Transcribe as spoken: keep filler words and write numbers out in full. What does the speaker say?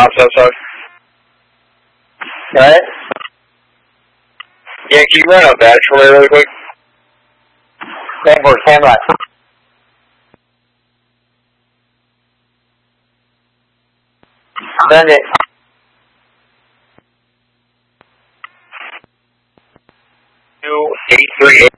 ops outside. Right? Yeah, can you run a badge for me really quick? Stand for stand by. Send it. Two eight three eight.